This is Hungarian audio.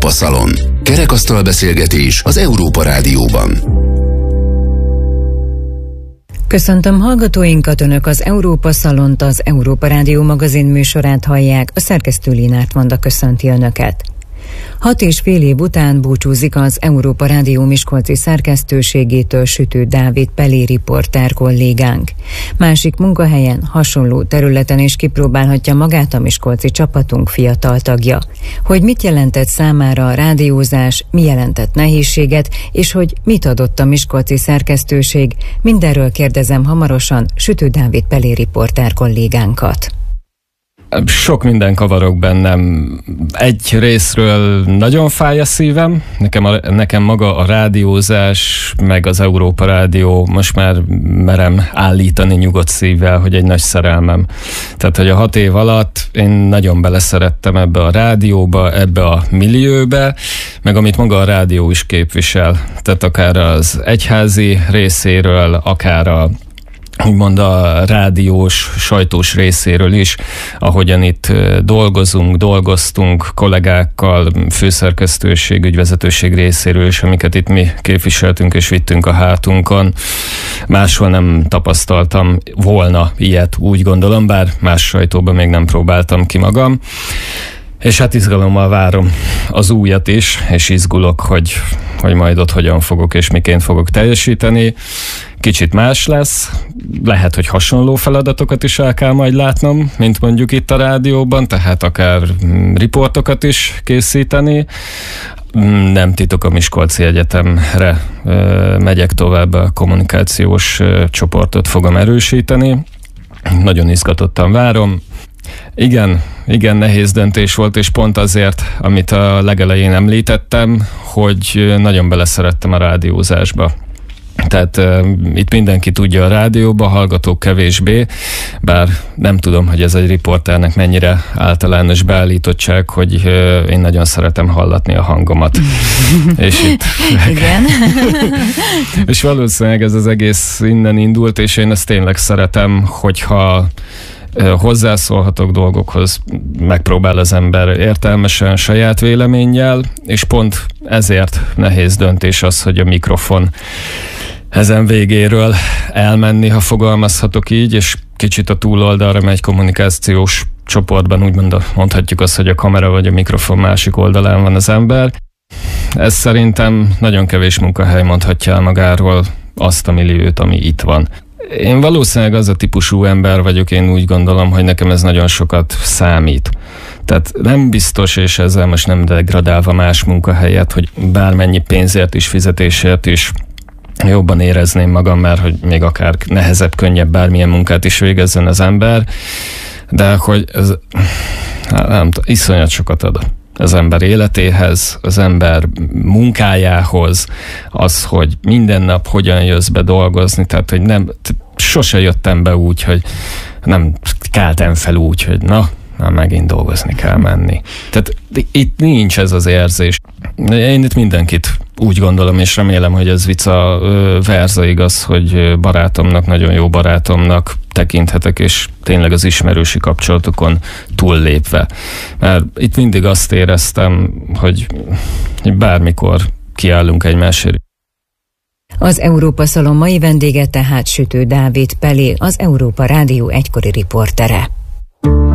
Európa Szalon. Kerekasztal beszélgetés az Európa Rádióban. Köszöntöm hallgatóinkat, Önök az Európa Szalont, az Európa Rádió magazin műsorát hallják, a szerkesztő Linárd Manda köszönti Önöket. 6,5 év után búcsúzik az Európa Rádió miskolci szerkesztőségétől Sütő Dávid Pelé riporter kollégánk. Másik munkahelyen, hasonló területen is kipróbálhatja magát a miskolci csapatunk fiatal tagja. Hogy mit jelentett számára a rádiózás, mi jelentett nehézséget, és hogy mit adott a miskolci szerkesztőség, mindenről kérdezem hamarosan Sütő Dávid Pelé riporter kollégánkat. Sok minden kavarok bennem. Egy részről nagyon fáj a szívem, nekem maga a rádiózás, meg az Európa Rádió, most már merem állítani nyugodt szívvel, hogy egy nagy szerelmem. Tehát, hogy a 6 év alatt én nagyon beleszerettem ebbe a rádióba, ebbe a millióbe, meg amit maga a rádió is képvisel. Tehát akár az egyházi részéről, akár úgymond a rádiós, sajtós részéről is, ahogyan itt dolgoztunk kollégákkal, főszerkesztőség, ügyvezetőség részéről is, amiket itt mi képviseltünk és vittünk a hátunkon. Máshol nem tapasztaltam volna ilyet, úgy gondolom, bár más sajtóban még nem próbáltam ki magam. És hát izgalommal várom az újat is, és izgulok, hogy majd ott hogyan fogok és miként fogok teljesíteni. Kicsit más lesz, lehet, hogy hasonló feladatokat is el kell majd látnom, mint mondjuk itt a rádióban, tehát akár riportokat is készíteni. Nem titok, a Miskolci Egyetemre megyek tovább, a kommunikációs csoportot fogom erősíteni. Nagyon izgatottan várom. Igen, nehéz döntés volt, és pont azért, amit a legelején említettem, hogy nagyon beleszerettem a rádiózásba. Tehát itt mindenki tudja a rádióba, hallgatók kevésbé, bár nem tudom, hogy ez egy riporternek mennyire általános beállítottság, hogy én nagyon szeretem hallatni a hangomat. És itt... Igen. És valószínűleg ez az egész innen indult, és én ezt tényleg szeretem, hogyha hozzászólhatok dolgokhoz, megpróbál az ember értelmesen, saját véleménnyel, és pont ezért nehéz döntés az, hogy a mikrofon ezen végéről elmenni, ha fogalmazhatok így, és kicsit a túloldalra megy kommunikációs csoportban, úgymond mondhatjuk azt, hogy a kamera vagy a mikrofon másik oldalán van az ember. Ez szerintem nagyon kevés munkahely mondhatja el magáról azt a milliót, ami itt van. Én valószínűleg az a típusú ember vagyok, én úgy gondolom, hogy nekem ez nagyon sokat számít. Tehát nem biztos, és ezzel most nem degradálva más munkahelyet, hogy bármennyi pénzért is, fizetésért is jobban érezném magam, mert hogy még akár nehezebb, könnyebb bármilyen munkát is végezzen az ember, de hogy ez nem tudom, iszonyat sokat ad az ember életéhez, az ember munkájához, az, hogy minden nap hogyan jössz be dolgozni, tehát hogy sose jöttem be úgy, hogy nem keltem fel úgy, hogy na megint dolgozni kell menni. Tehát itt nincs ez az érzés. Én itt mindenkit úgy gondolom, és remélem, hogy ez vice versa igaz, hogy barátomnak, nagyon jó barátomnak tekinthetek, és tényleg az ismerősi kapcsolatokon túllépve. Mert itt mindig azt éreztem, hogy bármikor kiállunk egymásért. Az Európa Szalon mai vendége tehát Sütő Dávid Pelé, az Európa Rádió egykori riportere.